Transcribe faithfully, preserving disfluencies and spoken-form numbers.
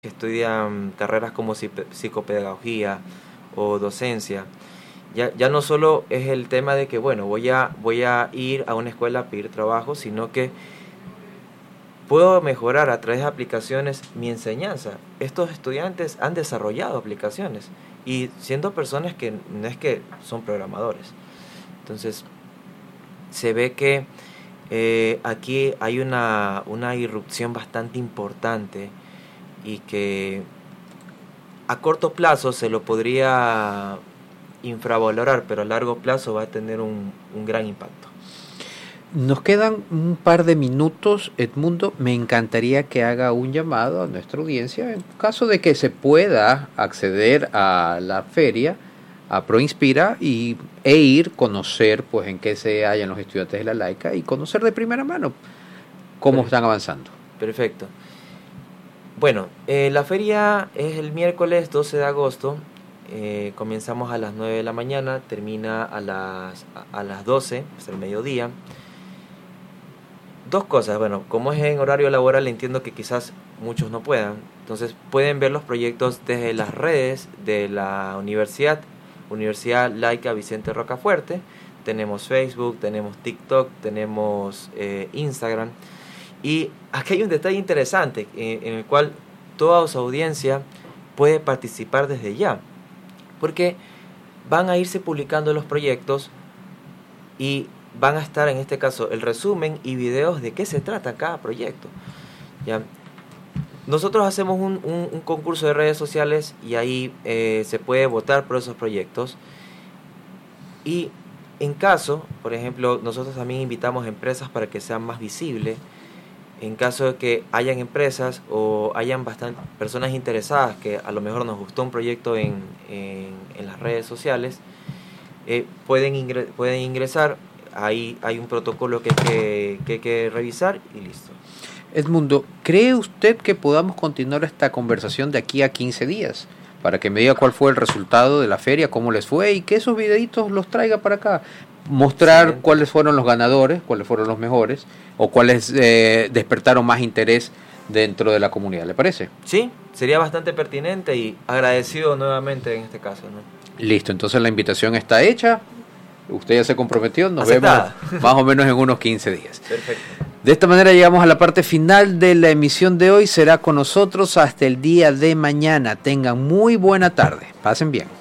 que estudian carreras como psicopedagogía o docencia, ya, ya no solo es el tema de que, bueno, voy a, voy a ir a una escuela a pedir trabajo, sino que puedo mejorar a través de aplicaciones mi enseñanza. Estos estudiantes han desarrollado aplicaciones y siendo personas que no es que son programadores. Entonces, se ve que eh, aquí hay una, una irrupción bastante importante y que a corto plazo se lo podría infravalorar, pero a largo plazo va a tener un, un gran impacto. Nos quedan un par de minutos, Edmundo. Me encantaría que haga un llamado a nuestra audiencia en caso de que se pueda acceder a la feria, a ProInspira, y, e ir conocer pues en qué se hallan los estudiantes de la Laica y conocer de primera mano cómo Perfecto. Están avanzando. Perfecto. Bueno, eh, la feria es el miércoles doce de agosto. Eh, comenzamos a las nueve de la mañana, termina a las, a, a las doce, hasta el mediodía. Dos cosas, bueno, como es en horario laboral, entiendo que quizás muchos no puedan. Entonces pueden ver los proyectos desde las redes de la universidad, Universidad Laica Vicente Rocafuerte. Tenemos Facebook, tenemos TikTok, tenemos eh, Instagram. Y aquí hay un detalle interesante eh, en el cual toda su audiencia puede participar desde ya. Porque van a irse publicando los proyectos y van a estar en este caso el resumen y videos de qué se trata cada proyecto. ¿Ya? Nosotros hacemos un, un, un concurso de redes sociales y ahí eh, se puede votar por esos proyectos. Y en caso, por ejemplo, nosotros también invitamos a empresas para que sean más visibles. En caso de que hayan empresas o hayan bastantes personas interesadas que a lo mejor nos gustó un proyecto en, en, en las redes sociales, eh, pueden, ingre, pueden ingresar. Ahí hay un protocolo que hay que, que hay que revisar y listo. Edmundo, ¿cree usted que podamos continuar esta conversación de aquí a quince días? Para que me diga cuál fue el resultado de la feria, cómo les fue y que esos videitos los traiga para acá. Mostrar sí, cuáles fueron los ganadores, cuáles fueron los mejores o cuáles eh, despertaron más interés dentro de la comunidad. ¿Le parece? Sí, sería bastante pertinente y agradecido nuevamente en este caso, ¿no? Listo, entonces la invitación está hecha. Usted ya se comprometió, nos Aceptada. Vemos más o menos en unos quince días. Perfecto. De esta manera llegamos a la parte final de la emisión de hoy. Será con nosotros hasta el día de mañana. Tengan muy buena tarde. Pasen bien.